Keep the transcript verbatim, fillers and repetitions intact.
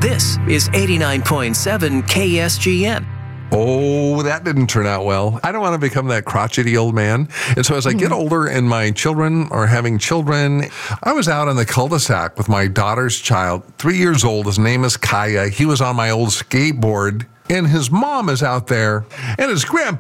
This is eighty-nine point seven K S G N. Oh, that didn't turn out well. I don't want to become that crotchety old man. And so as I get older and my children are having children, I was out in the cul-de-sac with my daughter's child, three years old. His name is Kaya. He was on my old skateboard, and his mom is out there, and his grandpa